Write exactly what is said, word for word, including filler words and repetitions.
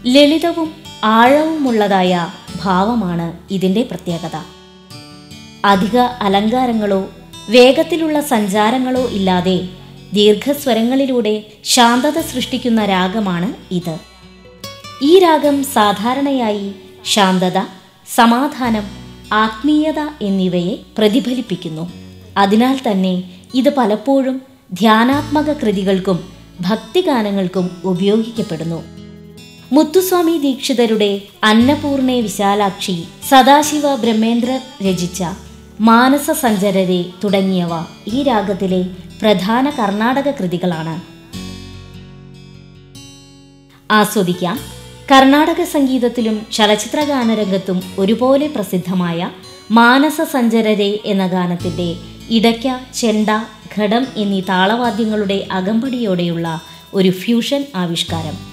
ലളിതവും ആഴവുമുള്ളതായ ഭാവമാണ് ഇതിൻ്റെ പ്രത്യേകത. അധിക അലങ്കാരങ്ങളോ വേഗത്തിലുള്ള സഞ്ചാരങ്ങളോ ഇല്ലാതെ ദീർഘസ്വരങ്ങളിലൂടെ ശാന്തത സൃഷ്ടിക്കുന്ന രാഗമാണ് ഇത്. ഈ രാഗം സാധാരണയായി ശാന്തത, സമാധാനം, ആത്മീയത എന്നിവയെ പ്രതിഫലിപ്പിക്കുന്നു. അതിനാൽ തന്നെ ഇത് പലപ്പോഴും ധ്യാനാത്മക കൃതികൾക്കും ഭക്തിഗാനങ്ങൾക്കും ഉപയോഗിക്കപ്പെടുന്നു. മുത്തുസ്വാമി ദീക്ഷിതരുടെ അന്നപൂർണേ വിശാലാക്ഷി, സദാശിവ ബ്രഹ്മേന്ദ്രർ രചിച്ച മാനസ സഞ്ചരരെ തുടങ്ങിയവ ഈ രാഗത്തിലെ പ്രധാന കർണാടക കൃതികളാണ്. ആസ്വദിക്കാം. കർണാടക സംഗീതത്തിലും ചലച്ചിത്രഗാനരംഗത്തും ഒരുപോലെ പ്രസിദ്ധമായ മാനസ സഞ്ചരരെ എന്ന ഗാനത്തിൻ്റെ ഇടയ്ക്ക, ചെണ്ട, ഘടം എന്നീ താളവാദ്യങ്ങളുടെ അകമ്പടിയോടെയുള്ള ഒരു ഫ്യൂഷൻ ആവിഷ്കാരം.